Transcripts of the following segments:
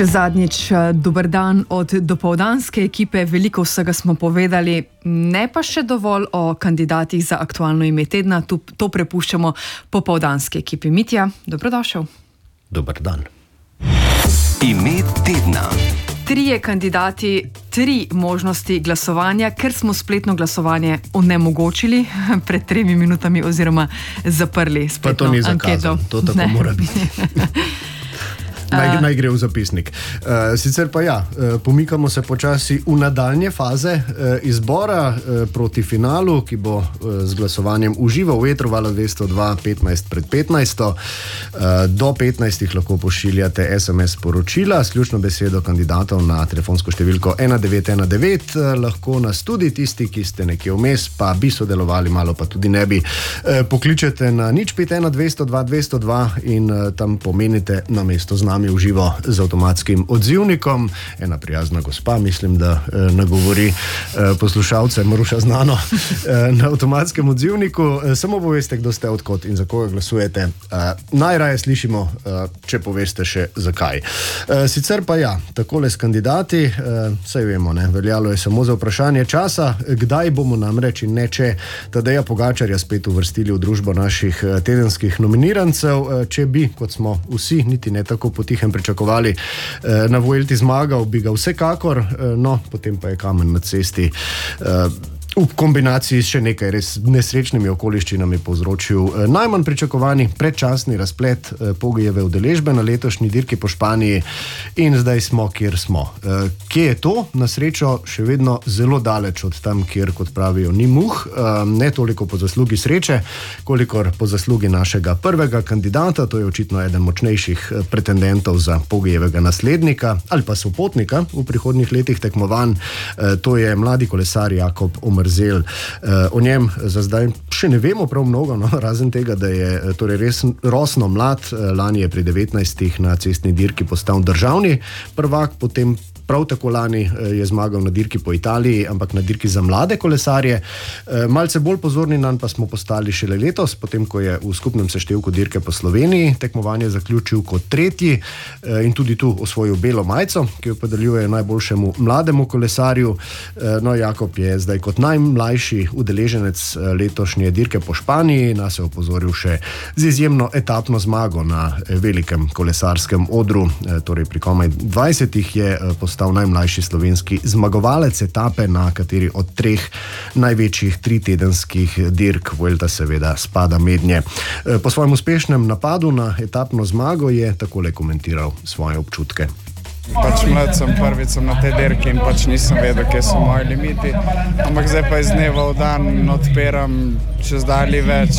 Še zadnjič, dober dan od dopoldanske ekipe, veliko vsega smo povedali, ne pa še dovolj o kandidatih za aktualno ime tedna, to prepuščamo popoldanski ekipi. Mitja, dobrodošel. Dober dan. Ime tedna. 3 kandidati, 3 možnosti glasovanja, ker smo spletno glasovanje onemogočili pred 3 minutami oziroma zaprli spletno anketo. Pa to ni zakazano, to tako mora biti. Naj gre v zapisnik. Sicer pa ja, pomikamo se počasi v nadaljnje faze izbora proti finalu, ki bo z glasovanjem uživo v etru Vala 202 15 pred 15. Do 15 lahko pošiljate SMS sporočila s ključno besedo kandidatov na telefonsko številko 1919. Lahko nas tudi tisti, ki ste nekje vmes, pa bi sodelovali, malo pa tudi ne bi. Pokličete na 051 202 202 in tam pomenite na mesto z nami v živo z avtomatskim odzivnikom. Ena prijazna gospa, mislim, da nagovori poslušalce, Maruša znano, na avtomatskem odzivniku. Samo poveste, kdo ste, odkot in za koga glasujete. Najraje slišimo, če poveste še zakaj. Sicer pa ja, takole s kandidati, saj vemo, ne, veljalo je samo za vprašanje časa, kdaj bomo namreč in ne če Tadeja Pogačarja spet uvrstili v družbo naših tedenskih nominirancev. Če bi, kot smo vsi, niti ne tako potihem pričakovali, na Vuelti zmagal, bi ga vsekakor, no, potem pa je kamen na cesti v kombinaciji s še nekaj res nesrečnimi okoliščinami povzročil najmanj pričakovani predčasni razplet Pogijeve udeležbe na letošnji dirki po Španiji in zdaj smo, kjer smo. Kje je to? Na srečo še vedno zelo daleč od tam, kjer, kot pravijo, ni muh, ne toliko po zaslugi sreče, kolikor po zaslugi našega prvega kandidata, to je očitno eden močnejših pretendentov za Pogijevega naslednika ali pa sopotnika v prihodnjih letih tekmovanj, to je mladi kolesar Jakob Omerzel. O njem za zdaj še ne vemo prav mnogo, no, razen tega, da je torej res rosno mlad. Lani je pri 19 na cestni dirki postal državni prvak, potem prav tako lani je zmagal na dirki po Italiji, ampak na dirki za mlade kolesarje. Malce bolj pozorni nanj pa smo postali šele letos, potem ko je v skupnem seštevku dirke po Sloveniji tekmovanje zaključil kot 3. in tudi tu osvojil belo majico, ki jo podeljuje najboljšemu mlademu kolesarju. No, Jakob je zdaj kot najmlajši udeleženec letošnje dirke po Španiji, nas je opozoril še z izjemno etapno zmago na velikem kolesarskem odru, torej pri komaj 20 je postal najmlajši slovenski zmagovalec etape na kateri od 3 največjih 3-tedenskih dirk. Vuelta seveda spada mednje. Po svojem uspešnem napadu na etapno zmago je takole komentiral svoje občutke. Pač mlad sem, prvič sem na tej dirki in pač nisem vedel, kje so moji limiti, ampak zdaj pa iz dneva v dan odpiram čez dalje več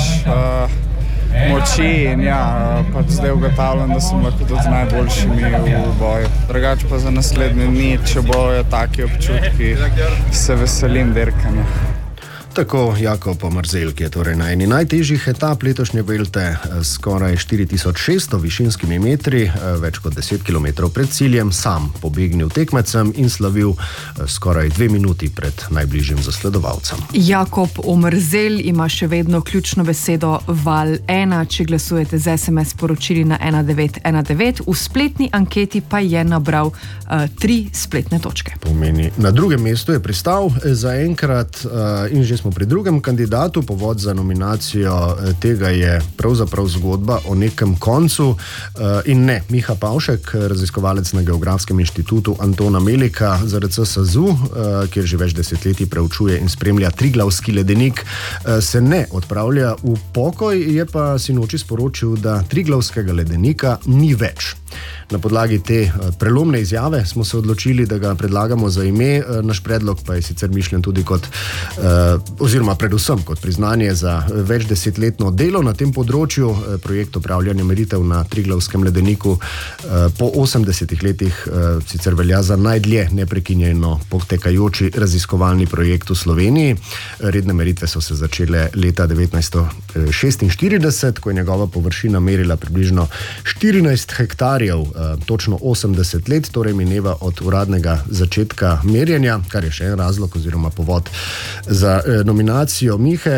moči in ja, pač zdaj ugotavljam, da sem lahko tudi z najboljšimi v boju. Drugače pa za naslednje dni, če bojo taki občutki, se veselim dirkanja. Tako Jakob Omerzel, ki je torej na eni najtežjih etap letošnje Vuelte, skoraj 4600 višinskimi metri, več kot 10 km pred ciljem, sam pobegnil tekmecem in slavil skoraj 2 minuti pred najbližjim zasledovalcem. Jakob Omerzel ima še vedno ključno besedo Val 1, če glasujete z SMS sporočili na 1919. V spletni anketi pa je nabral 3 spletne točke. Pomeni, na drugem mestu je pristal zaenkrat in že smo pri drugem kandidatu. Povod za nominacijo tega je pravzaprav zgodba o nekem koncu in ne Miha Pavšek, raziskovalec na Geografskem inštitutu Antona Melika ZRC SAZU, kjer že več desetletij preučuje in spremlja Triglavski ledenik, se ne odpravlja v pokoj, je pa sinoči sporočil, da Triglavskega ledenika ni več. Na podlagi te prelomne izjave smo se odločili, da ga predlagamo za ime. Naš predlog pa je sicer mišljen tudi kot, oziroma predvsem kot priznanje za več desetletno delo na tem področju. Projekt upravljanja meritev na Triglavskem ledeniku po 80 letih sicer velja za najdlje neprekinjeno potekajoči raziskovalni projekt v Sloveniji. Redne meritve so se začele leta 1946, ko je njegova površina merila približno 14 hektarjev. točno 80 let, torej mineva od uradnega začetka merjenja, kar je še en razlog oziroma povod za nominacijo Mihe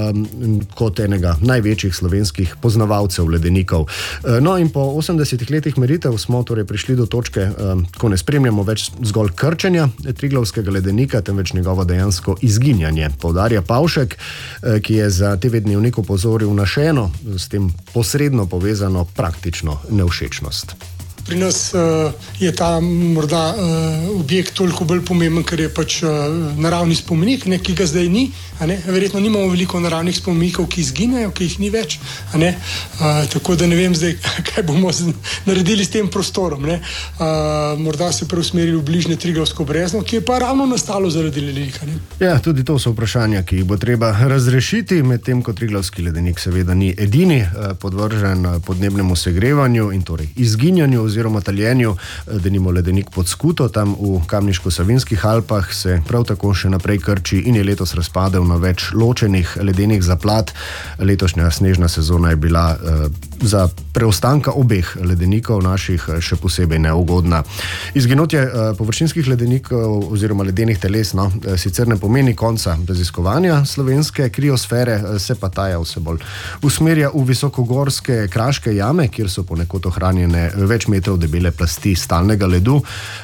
kot enega največjih slovenskih poznavalcev ledenikov. No in po 80 letih meritev smo torej prišli do točke, ko ne spremljamo več zgolj krčenja Triglavskega ledenika, temveč njegovo dejansko izginjanje. Poudarja Pavšek, ki je za TV Dnevnik opozoril na še eno, s tem posredno povezano praktično nevšečnost. Pri nas je ta morda objekt toliko bolj pomemben, ker je pač naravni spomenik, ki ga zdaj ni. Verjetno nimamo veliko naravnih spomenikov, ki izginejo, ki jih ni več. Tako da ne vem zdaj, kaj bomo naredili s tem prostorom. Morda se preusmerili v bližnje Triglavsko brezno, ki je pa ravno nastalo zaradi ledenika. Ja, tudi to so vprašanja, ki jih bo treba razrešiti, medtem ko Triglavski ledenik seveda ni edini podvržen podnebnemu segrevanju in torej izginjanju oziroma taljenju, denimo ledenik pod Skuto, tam v Kamniško-Savinjskih Alpah se prav tako še naprej krči in je letos razpadel na več ločenih ledenih zaplat. Letošnja snežna sezona je bila za preostanka obeh ledenikov naših še posebej neugodna. Izginotje površinskih ledenikov oziroma ledenih teles sicer ne pomeni konca raziskovanja slovenske kriosfere, se pa taja vse bolj usmerja v visokogorske kraške jame, kjer so ponekod ohranjene več metrov debele plasti stalnega ledu.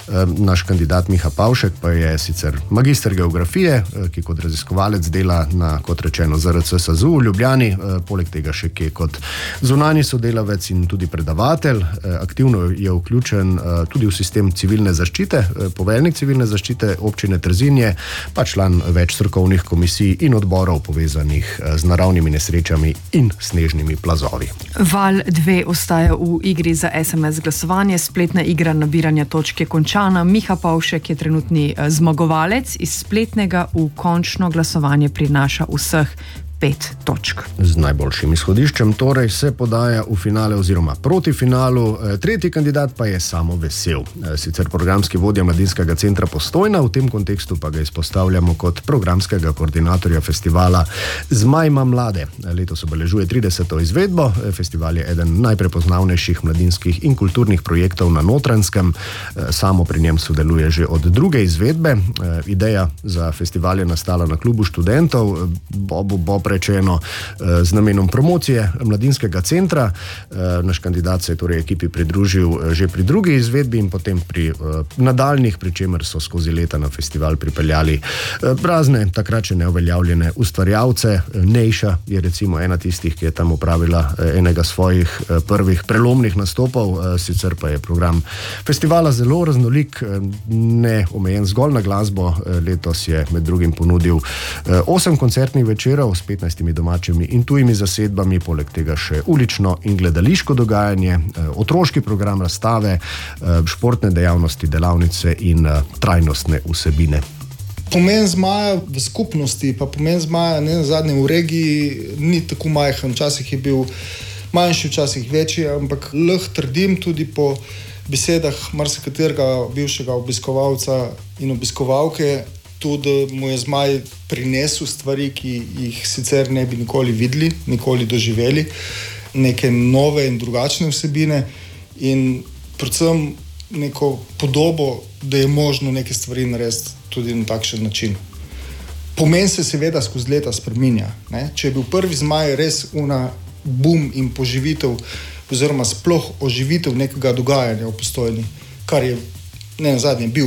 Naš kandidat Miha Pavšek pa je sicer magister geografije, ki kot raziskovalec dela na, kot rečeno, ZRC SAZU v Ljubljani, poleg tega še kje kot zunanji sodelavec in tudi predavatelj. Aktivno je vključen tudi v sistem civilne zaščite, poveljnik civilne zaščite občine Trzinje, pa član več strokovnih komisij in odborov povezanih z naravnimi nesrečami in snežnimi plazovi. Val 2 ostaja v igri za SMS glasovanje, spletna igra nabiranja točk je končana. Miha Pavšek je trenutni zmagovalec, iz spletnega v končno glasovanje prinaša vseh 5 točk. Z najboljšim izhodiščem torej se podaja v finale oziroma proti finalu. Tretji kandidat pa je Samo Vesel, sicer programski vodja Mladinskega centra Postojna, v tem kontekstu pa ga izpostavljamo kot programskega koordinatorja festivala Zmajma mlade. Letos obeležuje 30. izvedbo. Festival je eden najprepoznavnejših mladinskih in kulturnih projektov na Notranjskem. Samo pri njem sodeluje že od druge izvedbe. Ideja za festival je nastala na klubu študentov, Bob rečeno z namenom promocije Mladinskega centra. Naš kandidat se je torej ekipi pridružil že pri drugi izvedbi in potem pri nadaljnih, pri čemer so skozi leta na festival pripeljali razne, takrat še neuveljavljene ustvarjalce. Nejša je recimo ena tistih, ki je tam opravila enega svojih prvih prelomnih nastopov, sicer pa je program festivala zelo raznolik, ne omejen zgolj na glasbo. Letos je med drugim ponudil 8 koncertnih večerov s 15 domačimi in tujimi zasedbami, poleg tega še ulično in gledališko dogajanje, otroški program, razstave, športne dejavnosti, delavnice in trajnostne vsebine. Pomen Zmaja v skupnosti, pa pomen Zmaja nazadnje v regiji ni tako majhen. Včasih je bil manjši, včasih večji, ampak lahko trdim tudi po besedah marsikaterega bivšega obiskovalca in obiskovalke, tudi mu je Zmaj prinesel stvari, ki jih sicer ne bi nikoli videli, nikoli doživeli, neke nove in drugačne vsebine in predvsem neko podobo, da je možno neke stvari narediti tudi na takšen način. Pomen se seveda skozi leta spreminja. Če je bil prvi Zmaj res boom in poživitev oziroma sploh oživitev nekega dogajanja v Postojni, kar je nazadnje bil,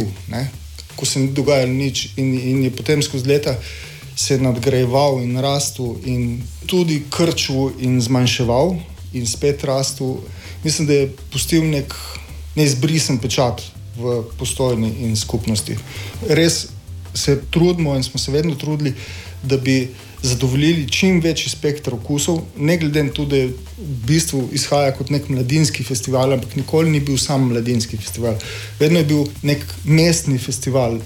ko se ni dogajalo nič in je potem skozi leta se nadgrajeval in rastel in tudi krčil in zmanjševal in spet rastel. Mislim, da je pustil nek neizbrisen pečat v Postojni in skupnosti. Res se trudimo in smo se vedno trudili, da bi zadovoljili čim večji spekter okusov, ne glede na to, da je v bistvu izhaja kot nek mladinski festival, ampak nikoli ni bil sam mladinski festival. Vedno je bil nek mestni festival,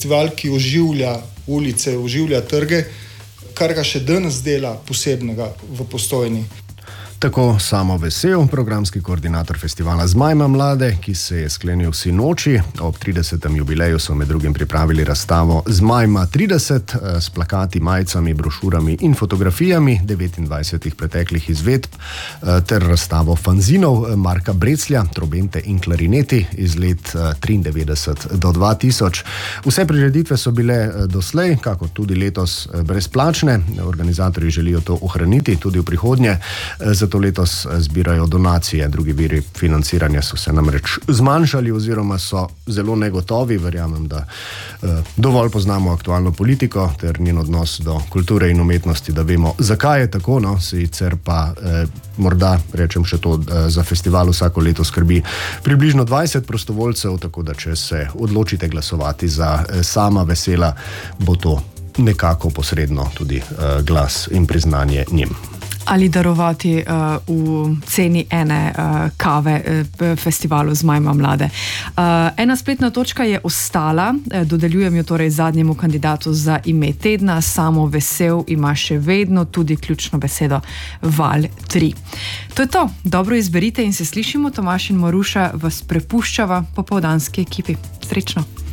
ki oživlja ulice, oživlja trge, kar ga še danes dela posebnega v Postojni. Tako Samo Vesel, programski koordinator festivala Zmajma mlade, ki se je sklenil sinoči. Ob 30. jubileju so med drugim pripravili razstavo Zmajma 30 s plakati, majicami, brošurami in fotografijami 29 preteklih izvedb ter razstavo fanzinov Marka Breclja, trobente in klarineti iz let 93 do 2000. Vse prireditve so bile doslej, kako tudi letos, brezplačne. Organizatorji želijo to ohraniti tudi v prihodnje. Zato letos zbirajo donacije, drugi viri financiranja so se namreč zmanjšali oziroma so zelo negotovi. Verjamem, da dovolj poznamo aktualno politiko ter njen odnos do kulture in umetnosti, da vemo, zakaj je tako. No, sicer pa morda rečem še to, za festival vsako leto skrbi približno 20 prostovoljcev, tako da če se odločite glasovati za Sama Vesela, bo to nekako posredno tudi glas in priznanje njim. Ali darovati v ceni ene kave festivalu Zmajma mlade. Ena spletna točka je ostala, dodeljujem jo torej zadnjemu kandidatu za ime tedna. Samo Vesel ima še vedno tudi ključno besedo Val 3. To je to, dobro izberite in se slišimo. Tomaž in Maruša vas prepuščava popoldanski ekipi. Srečno!